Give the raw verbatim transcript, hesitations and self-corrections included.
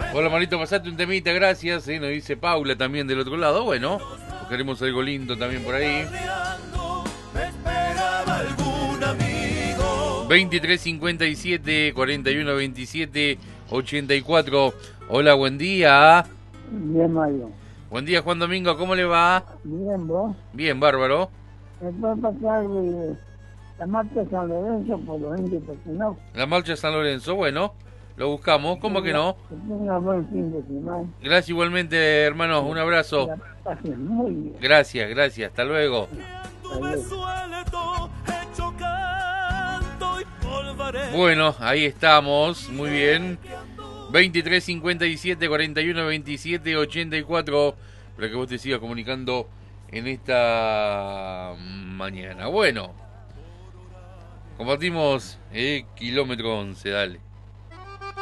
Hola, Marito, pasate un temita, gracias. ¿eh? Nos dice Paula también del otro lado. Bueno, buscaremos algo lindo también por ahí. veintitrés cincuenta y siete, cuarenta y uno veintisiete, ochenta y cuatro. Hola, buen día. Bien, Mario. Buen día, Juan Domingo, ¿cómo le va? Bien, vos. Bien, bárbaro. ¿Me puede pasar de la marcha San Lorenzo por los índios no? La marcha San Lorenzo, bueno, lo buscamos, ¿cómo que no? Que tenga buen fin de semana. Gracias igualmente, hermanos, un abrazo. Que la pasen muy bien. Gracias, gracias, hasta luego. Adiós. Bueno, ahí estamos, muy bien. veintitrés cincuenta y siete, cuarenta y uno veintisiete, ochenta y cuatro, para que vos te sigas comunicando en esta mañana. Bueno, compartimos eh, kilómetro once, dale.